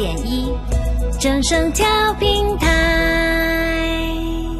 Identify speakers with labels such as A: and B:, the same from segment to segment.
A: 1正声调频台，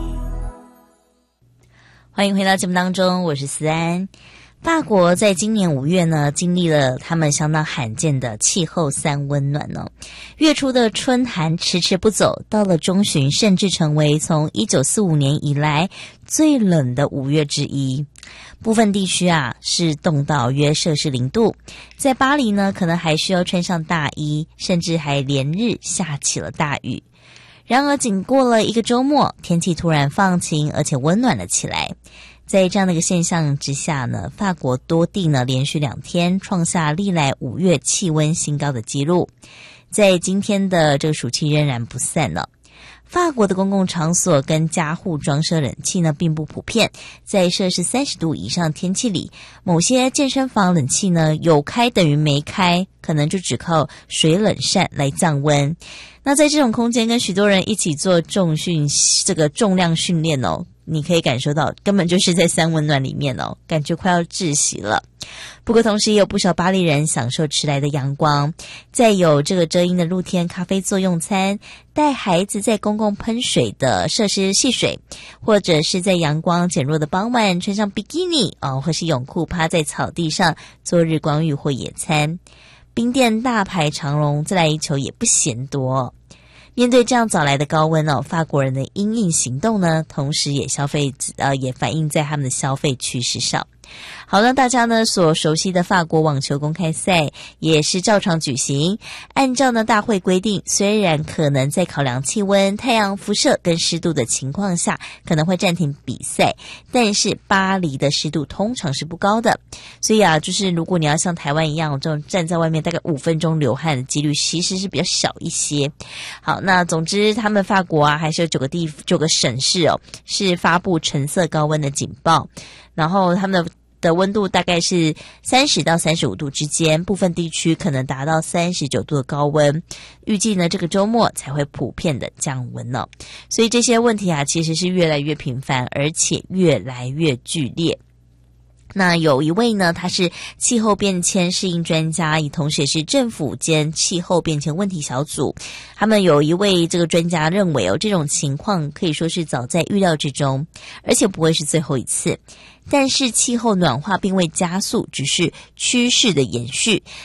B: 欢迎回到节目当中，我是思安。法国在今年5月呢，经历了他们相当罕见的气候三温暖哦。月初的春寒迟迟不走，到了中旬甚至成为从1945年以来最冷的5月之一。部分地区是冻到约摄氏0度，在巴黎呢，可能还需要穿上大衣，甚至还连日下起了大雨。然而仅过了一个周末，天气突然放晴，而且温暖了起来。在这样的一个现象之下呢，法国多地呢连续2天创下历来5月气温新高的纪录。在今天的这个暑气仍然不散了。法国的公共场所跟家户装设冷气呢并不普遍，在摄氏30度以上天气里，某些健身房冷气呢有开等于没开，可能就只靠水冷扇来降温。那在这种空间跟许多人一起做重量训练哦，你可以感受到根本就是在三温暖里面哦，感觉快要窒息了。不过同时也有不少巴黎人享受迟来的阳光，在有这个遮阴的露天咖啡座用餐，带孩子在公共喷水的设施戏水，或者是在阳光减弱的傍晚穿上比基尼或是泳裤趴在草地上做日光浴或野餐。冰店大排长龙，再来一球也不嫌多。面对这样早来的高温法国人的因应行动呢，同时也也反映在他们的消费趋势上。好，那大家呢所熟悉的法国网球公开赛也是照常举行。按照呢大会规定，虽然可能在考量气温、太阳辐射跟湿度的情况下可能会暂停比赛，但是巴黎的湿度通常是不高的，所以就是如果你要像台湾一样这种站在外面大概5分钟流汗的几率其实是比较小一些。好，那总之他们法国还是有9个省市是发布橙色高温的警报，然后他们的温度大概是30到35度之间，部分地区可能达到39度的高温。预计呢这个周末才会普遍的降温哦。所以这些问题其实是越来越频繁，而且越来越剧烈。那有一位呢，他是气候变迁适应专家，也同时也是政府间气候变迁问题小组。他们有一位这个专家认为这种情况可以说是早在预料之中，而且不会是最后一次。但是气候暖化并未加速，只是趋势的延续。